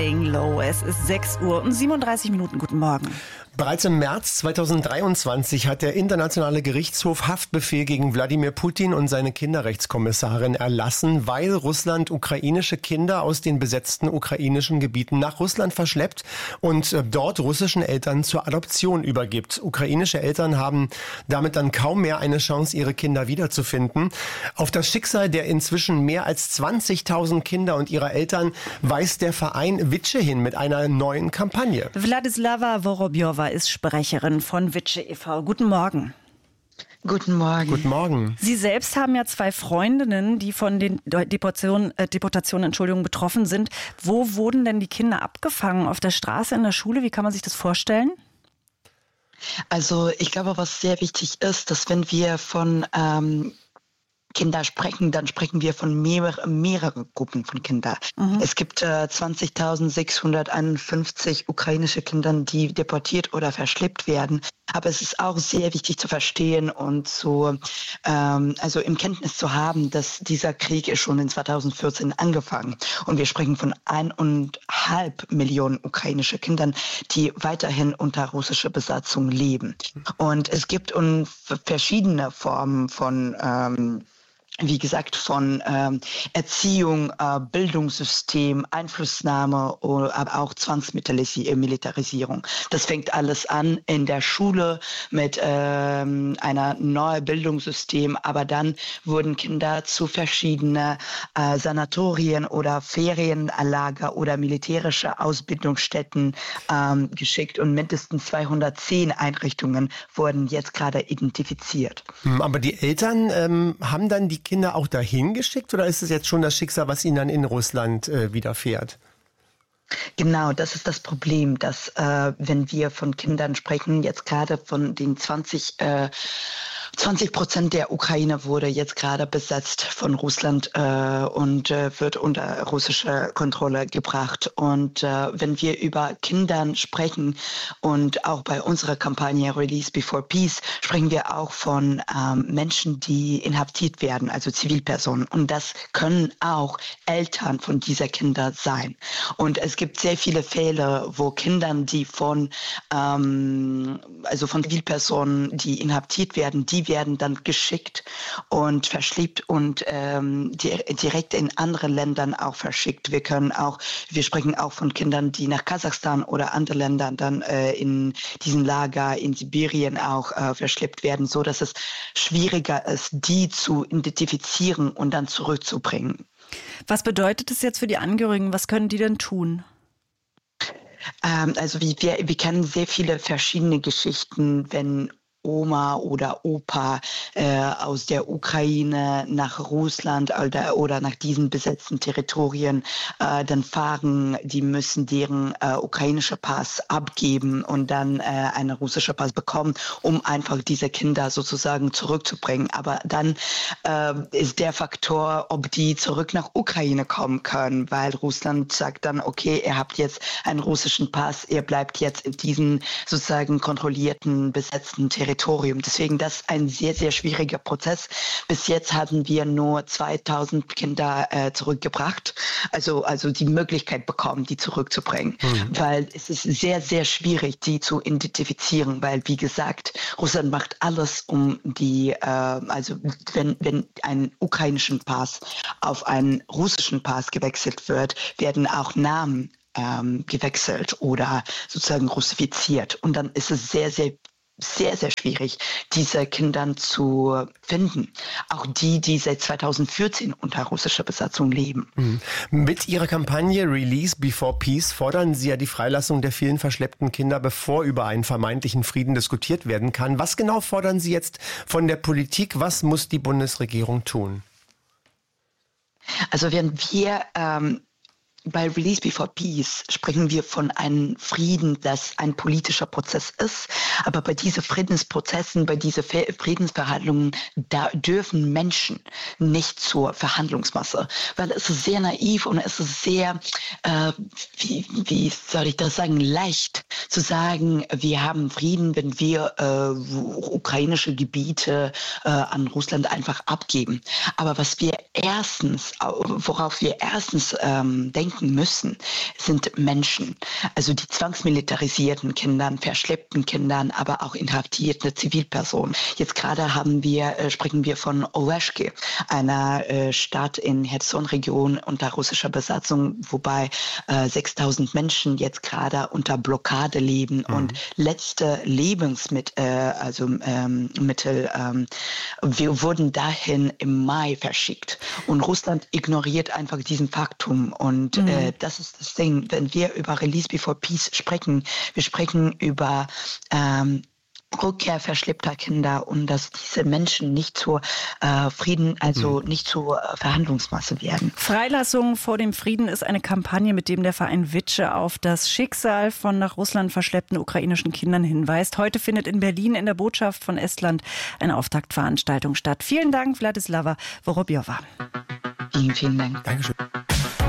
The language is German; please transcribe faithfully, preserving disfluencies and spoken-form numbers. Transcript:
Low. Es ist sechs Uhr und siebenunddreißig Minuten. Guten Morgen. Bereits im März zweitausenddreiundzwanzig hat der Internationale Gerichtshof Haftbefehl gegen Wladimir Putin und seine Kinderrechtskommissarin erlassen, weil Russland ukrainische Kinder aus den besetzten ukrainischen Gebieten nach Russland verschleppt und dort russischen Eltern zur Adoption übergibt. Ukrainische Eltern haben damit dann kaum mehr eine Chance, ihre Kinder wiederzufinden. Auf das Schicksal der inzwischen mehr als zwanzigtausend Kinder und ihrer Eltern weist der Verein Vice hin mit einer neuen Kampagne. Wladislava Vorobjova ist Sprecherin von Vice e V Guten Morgen. Guten Morgen. Guten Morgen. Sie selbst haben ja zwei Freundinnen, die von den Deportationen, äh, Deportationen Entschuldigung, betroffen sind. Wo wurden denn die Kinder abgefangen? Auf der Straße, in der Schule? Wie kann man sich das vorstellen? Also ich glaube, was sehr wichtig ist, dass wenn wir von ähm, Kinder sprechen, dann sprechen wir von mehrere, mehrere Gruppen von Kindern. Mhm. Es gibt äh, zwanzigtausendsechshunderteinundfünfzig ukrainische Kinder, die deportiert oder verschleppt werden. Aber es ist auch sehr wichtig zu verstehen und zu, ähm, also im Kenntnis zu haben, dass dieser Krieg ist schon in zweitausendvierzehn angefangen. Und wir sprechen von eineinhalb Millionen ukrainische Kindern, die weiterhin unter russischer Besatzung leben. Und es gibt um, verschiedene Formen von ähm, wie gesagt, von ähm, Erziehung, äh, Bildungssystem, Einflussnahme, aber auch Zwangsmilitarisierung. Das fängt alles an in der Schule mit ähm, einer neuen Bildungssystem, aber dann wurden Kinder zu verschiedenen äh, Sanatorien oder Ferienlager oder militärische Ausbildungsstätten ähm, geschickt und mindestens zweihundertzehn Einrichtungen wurden jetzt gerade identifiziert. Aber die Eltern ähm, haben dann die Kinder auch dahin geschickt oder ist es jetzt schon das Schicksal, was ihnen dann in Russland äh, widerfährt? Genau, das ist das Problem, dass äh, wenn wir von Kindern sprechen, jetzt gerade von den zwanzig äh, zwanzig Prozent der Ukraine wurde jetzt gerade besetzt von Russland äh, und äh, wird unter russische Kontrolle gebracht. Und äh, wenn wir über Kindern sprechen und auch bei unserer Kampagne Release Before Peace, sprechen wir auch von ähm, Menschen, die inhaftiert werden, also Zivilpersonen. Und das können auch Eltern von dieser Kinder sein. Und es gibt sehr viele Fälle, wo Kindern, die von ähm, also von Zivilpersonen, die inhaftiert werden, die werden dann geschickt und verschleppt und ähm, di- direkt in andere Ländern auch verschickt. Wir können auch, wir sprechen auch von Kindern, die nach Kasachstan oder andere Länder dann äh, in diesen Lager in Sibirien auch äh, verschleppt werden, so dass es schwieriger ist, die zu identifizieren und dann zurückzubringen. Was bedeutet das jetzt für die Angehörigen? Was können die denn tun? Ähm, also wir, wir kennen sehr viele verschiedene Geschichten, wenn Oma oder Opa äh, aus der Ukraine nach Russland oder, oder nach diesen besetzten Territorien äh, dann fahren, die müssen deren äh, ukrainische Pass abgeben und dann äh, einen russischen Pass bekommen, um einfach diese Kinder sozusagen zurückzubringen. Aber dann äh, ist der Faktor, ob die zurück nach Ukraine kommen können, weil Russland sagt dann, okay, ihr habt jetzt einen russischen Pass, ihr bleibt jetzt in diesen sozusagen kontrollierten, besetzten Territorien. Deswegen das ist ein sehr, sehr schwieriger Prozess. Bis jetzt hatten wir nur zweitausend Kinder äh, zurückgebracht, also, also die Möglichkeit bekommen, die zurückzubringen, mhm. weil es ist sehr, sehr schwierig, die zu identifizieren, weil, wie gesagt, Russland macht alles, um die, äh, also wenn, wenn ein ukrainischen Pass auf einen russischen Pass gewechselt wird, werden auch Namen ähm, gewechselt oder sozusagen russifiziert. Und dann ist es sehr, sehr sehr, sehr schwierig, diese Kinder zu finden. Auch die, die seit zweitausendvierzehn unter russischer Besatzung leben. Mhm. Mit Ihrer Kampagne Release Before Peace fordern Sie ja die Freilassung der vielen verschleppten Kinder, bevor über einen vermeintlichen Frieden diskutiert werden kann. Was genau fordern Sie jetzt von der Politik? Was muss die Bundesregierung tun? Also wenn wir ähm, bei Release Before Peace sprechen wir von einem Frieden, das ein politischer Prozess ist. Aber bei diesen Friedensprozessen, bei diesen Friedensverhandlungen, da dürfen Menschen nicht zur Verhandlungsmasse. Weil es ist sehr naiv und es ist sehr, äh, wie, wie soll ich das sagen, leicht, zu sagen, wir haben Frieden, wenn wir äh, ukrainische Gebiete äh, an Russland einfach abgeben. Aber was wir erstens, worauf wir erstens ähm, denken müssen, sind Menschen. Also die zwangsmilitarisierten Kindern, verschleppten Kindern, aber auch inhaftierte Zivilpersonen. Jetzt gerade haben wir, äh, sprechen wir von Oleshki, einer äh, Stadt in Cherson-Region unter russischer Besatzung, wobei äh, sechstausend Menschen jetzt gerade unter Blockade leben mhm. und letzte Lebensmittel, äh, also ähm, Mittel, ähm, wir wurden dahin im Mai verschickt. Und Russland ignoriert einfach diesen Faktum. Und mhm. äh, das ist das Ding, wenn wir über Release Before Peace sprechen, wir sprechen über ähm, Rückkehr verschleppter Kinder und dass diese Menschen nicht zur äh, Frieden, also mhm. nicht zur äh, Verhandlungsmasse werden. Freilassung vor dem Frieden ist eine Kampagne, mit dem der Verein Witsche auf das Schicksal von nach Russland verschleppten ukrainischen Kindern hinweist. Heute findet in Berlin in der Botschaft von Estland eine Auftaktveranstaltung statt. Vielen Dank, Wladislava Vorobjova. Vielen, vielen Dank. Dankeschön.